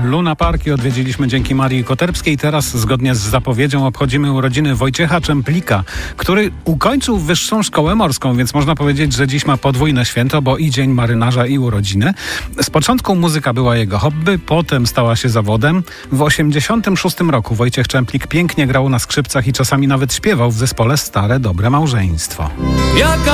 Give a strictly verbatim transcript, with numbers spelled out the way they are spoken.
Luna Parki odwiedziliśmy dzięki Marii Koterbskiej. Teraz, zgodnie z zapowiedzią, obchodzimy urodziny Wojciecha Czemplika, który ukończył Wyższą Szkołę Morską, więc można powiedzieć, że dziś ma podwójne święto, bo i Dzień Marynarza, i urodziny. Z początku muzyka była jego hobby, potem stała się zawodem. W osiemdziesiątym szóstym roku Wojciech Czemplik pięknie grał na skrzypcach i czasami nawet śpiewał w zespole Stare Dobre Małżeństwo.